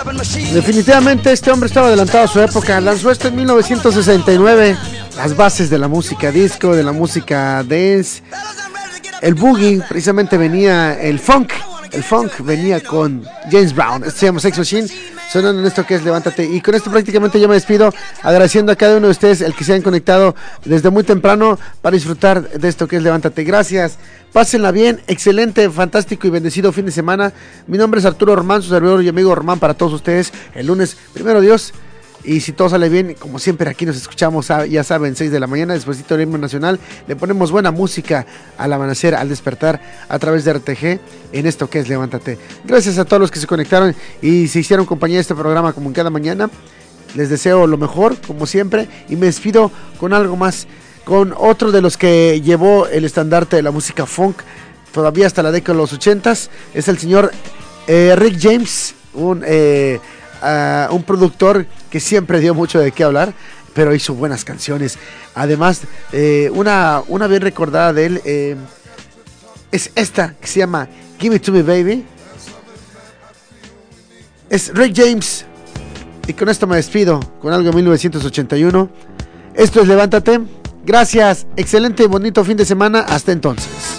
Definitivamente este hombre estaba adelantado a su época. Lanzó esto en 1969. Las bases de la música disco, de la música dance, el boogie, precisamente venía el funk. El funk venía con James Brown. Esto se llama Sex Machine, sonando en esto que es Levántate. Y con esto prácticamente yo me despido, agradeciendo a cada uno de ustedes el que se han conectado desde muy temprano para disfrutar de esto que es Levántate. Gracias, pásenla bien, excelente, fantástico y bendecido fin de semana. Mi nombre es Arturo Román, su servidor y amigo Román para todos ustedes. El lunes, primero Dios. Y si todo sale bien, como siempre aquí nos escuchamos, ya saben, 6 de la mañana, despuésito del himno nacional, le ponemos buena música al amanecer, al despertar, a través de RTG, en esto que es Levántate. Gracias a todos los que se conectaron y se hicieron compañía de este programa como en cada mañana. Les deseo lo mejor, como siempre, y me despido con algo más, con otro de los que llevó el estandarte de la música funk, todavía hasta la década de los 80s, es el señor Rick James, un productor que siempre dio mucho de qué hablar, pero hizo buenas canciones. Además, una bien recordada de él es esta que se llama Give It To Me Baby. Es Rick James. Y con esto me despido con algo de 1981. Esto es Levántate. Gracias, excelente y bonito fin de semana. Hasta entonces.